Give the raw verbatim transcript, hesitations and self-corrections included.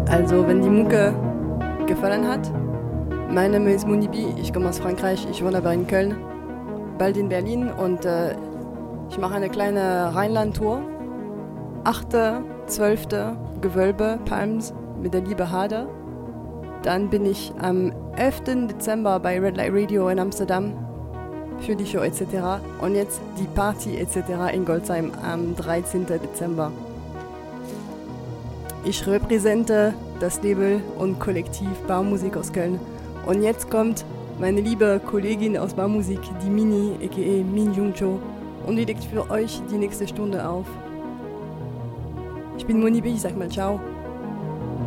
Also, wenn die Mucke gefallen hat, mein Name ist Monibi, ich komme aus Frankreich, ich wohne aber in Köln, bald in Berlin und äh, ich mache eine kleine Rheinland-Tour. achte, zwölfte Gewölbe, Palms mit der liebe Hade. Dann bin ich am elften Dezember bei Red Light Radio in Amsterdam für die Show et cetera. Und jetzt die Party et cetera in Goldsheim am dreizehnten Dezember. Ich repräsente das Label und Kollektiv Barmusik aus Köln. Und jetzt kommt meine liebe Kollegin aus Barmusik, die Mini, aka Min Jungcho, und die legt für euch die nächste Stunde auf. Ich bin Monibi, ich sag mal ciao.